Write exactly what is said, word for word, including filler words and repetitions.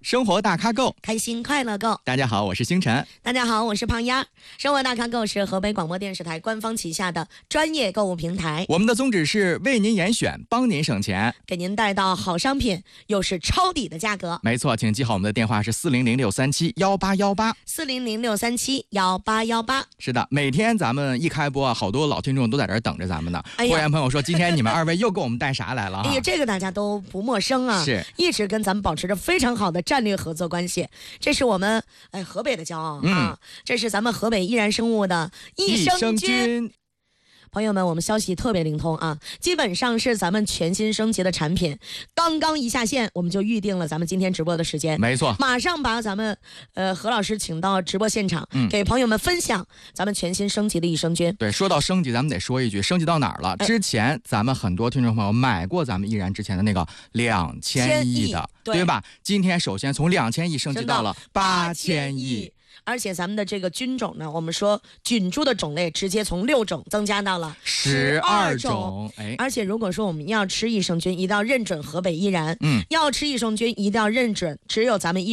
生活大咖够， 开心快乐够。 大家好，我是星辰。 大家好，我是胖丫。生活大咖够是河北广播电视台官方旗下的专业购物平台。 我们的宗旨是为您严选，帮您省钱， 给您带到好商品，又是抄底的价格。 没错，请记好我们的电话是四零零六三七幺八幺八， 四零零六三七幺八幺八。 是的，每天咱们一开播啊，好多老听众都在这儿等着咱们呢。 哎会员朋友说，今天你们二位又给我们带啥来了？ 哎呀，这个大家都不陌生啊， 是一直跟咱们保持着非常好的战略合作关系。这是我们哎河北的骄傲、嗯、啊！这是咱们河北易然生物的益生菌。朋友们，我们消息特别灵通啊，基本上是咱们全新升级的产品，刚刚一下线，我们就预定了咱们今天直播的时间。 没错， 马上把咱们呃何老师请到直播现场、嗯，给朋友们分享咱们全新升级的益生菌。 对，说到升级，咱们得说一句，升级到哪儿了？之前咱们很多听众朋友买过咱们易然之前的那个两千亿的，对, 对吧？今天首先从两千亿升级到了八千亿。 而且咱们的这个菌种呢，我们说菌株的种类直接从六种增加到了十二种。哎， 而且如果说我们要吃益生菌，一定要认准河北易然。嗯，要吃益生菌一定要认准只有咱们益